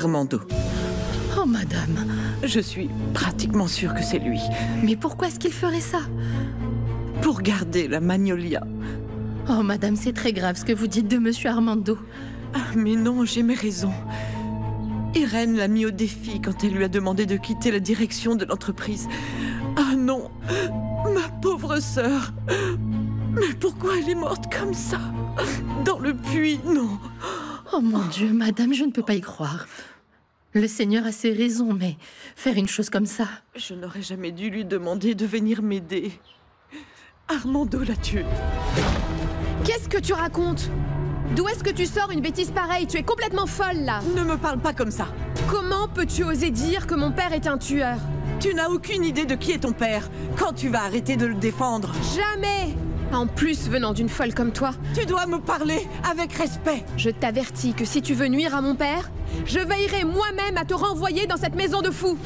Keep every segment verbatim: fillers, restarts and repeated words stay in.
Armando. Oh, madame. Je suis pratiquement sûre que c'est lui. Mais pourquoi est-ce qu'il ferait ça? Pour garder la Magnolia. Oh, madame, c'est très grave ce que vous dites de monsieur Armando. Ah, mais non, j'ai mes raisons. Irène l'a mis au défi quand elle lui a demandé de quitter la direction de l'entreprise. Ah non, ma pauvre sœur. Mais pourquoi elle est morte comme ça? Dans le puits, non. Oh mon Dieu, madame, je ne peux pas y croire. Le Seigneur a ses raisons, mais faire une chose comme ça... Je n'aurais jamais dû lui demander de venir m'aider. Armando l'a tué. Qu'est-ce que tu racontes? D'où est-ce que tu sors une bêtise pareille? Tu es complètement folle, là. Ne me parle pas comme ça. Comment peux-tu oser dire que mon père est un tueur? Tu n'as aucune idée de qui est ton père. Quand tu vas arrêter de le défendre? Jamais! En plus, venant d'une folle comme toi. Tu dois me parler avec respect. Je t'avertis que si tu veux nuire à mon père, je veillerai moi-même à te renvoyer dans cette maison de fous.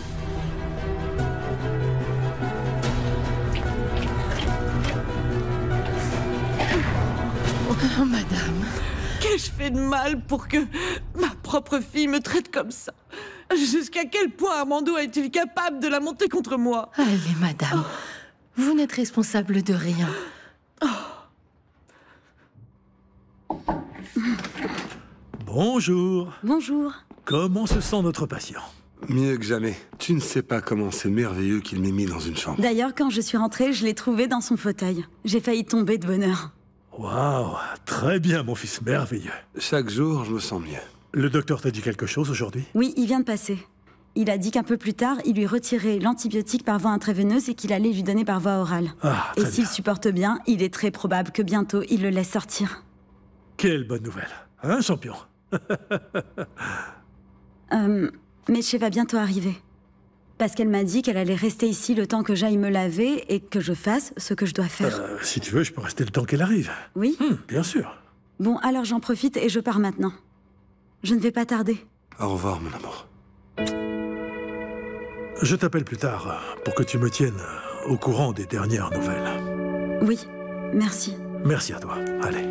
Oh, madame. Qu'ai-je fait de mal pour que ma propre fille me traite comme ça? Jusqu'à quel point Armando a-t-il capable de la monter contre moi? Allez, madame. Oh. Vous n'êtes responsable de rien. Oh. Bonjour. Bonjour. Comment se sent notre patient? Mieux que jamais. Tu ne sais pas comment c'est merveilleux qu'il m'ait mis dans une chambre. D'ailleurs, quand je suis rentrée, je l'ai trouvé dans son fauteuil. J'ai failli tomber de bonheur. Waouh, très bien, mon fils, merveilleux. Chaque jour, je me sens mieux. Le docteur t'a dit quelque chose aujourd'hui? Oui, il vient de passer. Il a dit qu'un peu plus tard, il lui retirait l'antibiotique par voie intraveineuse et qu'il allait lui donner par voie orale. Ah, et très s'il bien. supporte bien, il est très probable que bientôt, il le laisse sortir. Quelle bonne nouvelle. Hein, champion? euh, Meche va bientôt arriver. Parce qu'elle m'a dit qu'elle allait rester ici le temps que j'aille me laver et que je fasse ce que je dois faire. Euh, si tu veux, je peux rester le temps qu'elle arrive. Oui? Hum, bien sûr. Bon, alors j'en profite et je pars maintenant. Je ne vais pas tarder. Au revoir, mon amour. Je t'appelle plus tard pour que tu me tiennes au courant des dernières nouvelles. Oui, merci. Merci à toi. Allez.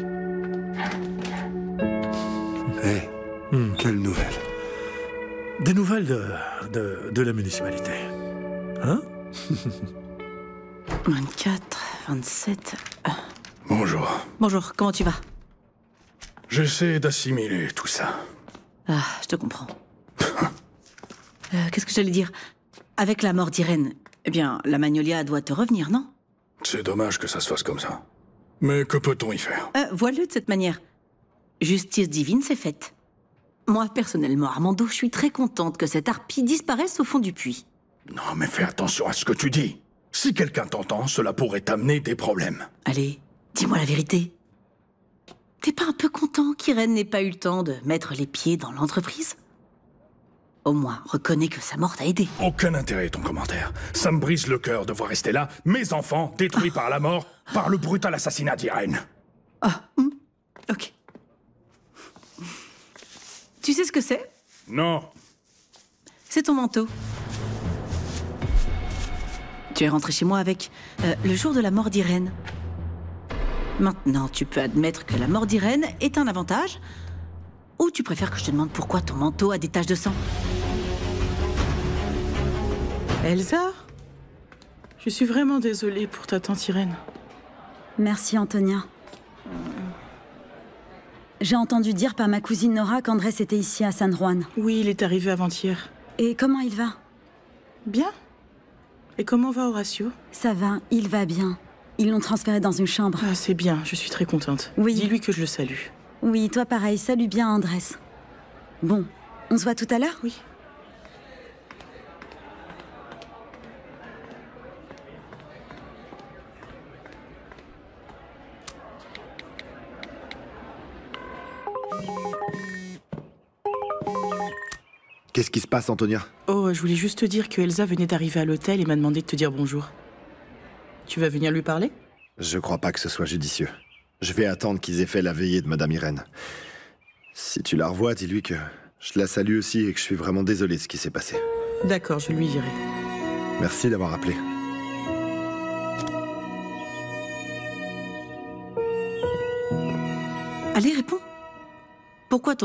Hé, hey, hmm. Quelle nouvelle? Des nouvelles de, de, de la municipalité. Hein? vingt-quatre, vingt-sept... Bonjour. Bonjour, comment tu vas? J'essaie d'assimiler tout ça. Ah, je te comprends. euh, Qu'est-ce que j'allais dire? Avec la mort d'Irène, eh bien, la Magnolia doit te revenir, non? C'est dommage que ça se fasse comme ça. Mais que peut-on y faire? euh, Vois-le de cette manière. Justice divine, c'est faite. Moi, personnellement, Armando, je suis très contente que cette harpie disparaisse au fond du puits. Non, mais fais attention à ce que tu dis. Si quelqu'un t'entend, cela pourrait t'amener des problèmes. Allez, dis-moi la vérité. T'es pas un peu content qu'Irène n'ait pas eu le temps de mettre les pieds dans l'entreprise? Au moins, reconnais que sa mort t'a aidé. Aucun intérêt, ton commentaire. Ça me brise le cœur de voir rester là, mes enfants détruits par la mort, par le brutal assassinat d'Irène. Ah, hum, ok. Tu sais ce que c'est? Non. C'est ton manteau. Tu es rentré chez moi avec euh, le jour de la mort d'Irène. Maintenant, tu peux admettre que la mort d'Irène est un avantage, ou tu préfères que je te demande pourquoi ton manteau a des taches de sang? Elsa? Je suis vraiment désolée pour ta tante Irène. Merci, Antonia. J'ai entendu dire par ma cousine Nora qu'Andrés était ici à San Juan. Oui, il est arrivé avant-hier. Et comment il va? Bien. Et comment va Horacio? Ça va, il va bien. Ils l'ont transféré dans une chambre. Ah, c'est bien, je suis très contente. Oui. Dis-lui que je le salue. Oui, toi pareil, salut bien Andrés. Bon, on se voit tout à l'heure? Oui. Qu'est-ce qui se passe, Antonia? Oh, je voulais juste te dire que Elsa venait d'arriver à l'hôtel et m'a demandé de te dire bonjour. Tu vas venir lui parler? Je crois pas que ce soit judicieux. Je vais attendre qu'ils aient fait la veillée de Madame Irène. Si tu la revois, dis-lui que je la salue aussi et que je suis vraiment désolé de ce qui s'est passé. D'accord, je lui dirai. Merci d'avoir appelé. Allez, réponds. Pourquoi ton